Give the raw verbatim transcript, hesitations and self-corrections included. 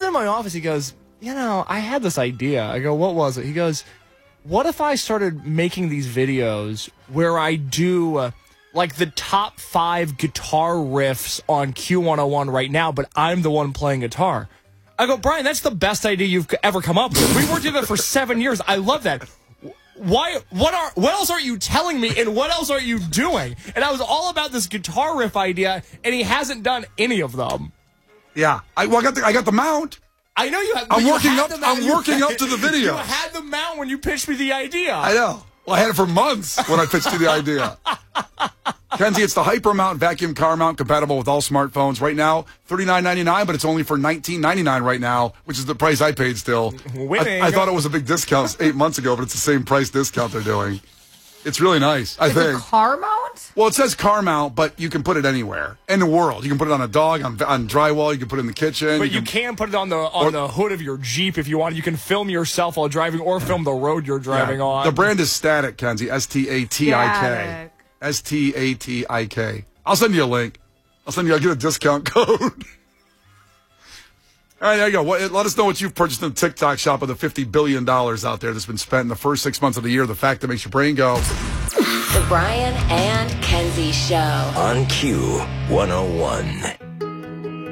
in my office. He goes, you know, I had this idea. I go, what was it? He goes, what if I started making these videos where I do uh, like the top five guitar riffs on Q one oh one right now, but I'm the one playing guitar? I go, Brian, that's the best idea you've ever come up with. We worked together for seven years. I love that. Why? What are? What else aren't you telling me? And what else are you doing? And I was all about this guitar riff idea, and he hasn't done any of them. Yeah, I, well, I got the I got the mount. I know you have. I'm you working had up. the I'm working up to the video. You had the mount when you pitched me the idea. I know. Well, I had it for months when I pitched you the idea. Kenzie, it's the Hypermount vacuum car mount compatible with all smartphones. Right now, thirty-nine ninety-nine, but it's only for nineteen ninety-nine right now, which is the price I paid still. Winning. I, I thought it was a big discount eight months ago, but it's the same price discount they're doing. It's really nice, I Is think. it car mount? Well, it says car mount, but you can put it anywhere in the world. You can put it on a dog, on, on drywall. You can put it in the kitchen. But you, you can, can put it on the on or, the hood of your Jeep if you want. You can film yourself while driving or film the road you're driving yeah. on. The brand is Static, Kenzie. S T A T I K. Static. S T A T I K. I'll send you a link. I'll send you, I'll get a discount code. All right, there you go. What, let us know what you've purchased in the TikTok shop of the fifty billion dollars out there that's been spent in the first six months of the year. The fact that makes your brain go. The Brian and Kenzie Show on Q one oh one.